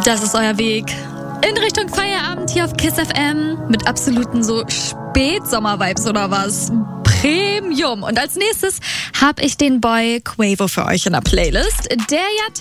Das ist euer Weg in Richtung Feierabend hier auf KISS FM mit absoluten so Spätsommer-Vibes oder was? Premium. Und als nächstes habe ich den Boy Quavo für euch in der Playlist, der ja